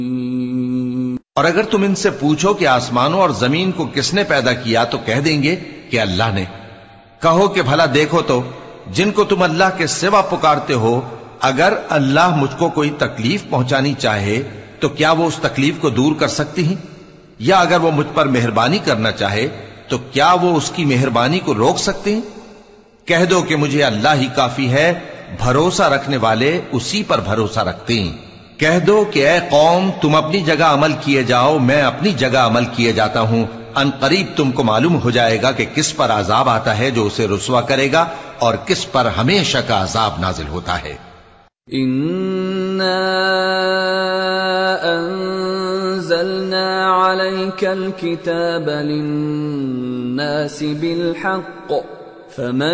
और अगर तुम इनसे पूछो कि आसमानों और जमीन को किसने पैदा किया तो कह देंगे कि अल्लाह ने। कहो कि भला देखो तो जिनको तुम अल्लाह के सिवा पुकारते हो, अगर अल्लाह मुझको कोई तकलीफ पहुंचानी चाहे तो क्या वो उस तकलीफ को दूर कर सकती हैं? या अगर वो मुझ पर मेहरबानी करना चाहे तो क्या वो उसकी मेहरबानी को रोक सकते हैं? कह दो कि मुझे अल्लाह ही काफी है, भरोसा रखने वाले उसी पर भरोसा रखते हैं। कह दो कि ऐ कौम, तुम अपनी जगह अमल किए जाओ, मैं अपनी जगह अमल किए जाता हूं। अनकरीब तुमको मालूम हो जाएगा कि किस पर अजाब आता है जो उसे रुस्वा करेगा और किस पर हमेशा का अजाब नाजिल होता है। इन्ना अंज़लना अलैकल किताब लिन्नासि बिल हक़्क़ फमन